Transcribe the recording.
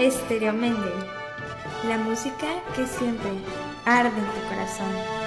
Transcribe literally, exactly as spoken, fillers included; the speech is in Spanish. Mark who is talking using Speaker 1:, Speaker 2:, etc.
Speaker 1: Estéreo Méndez, la música que siempre arde en tu corazón.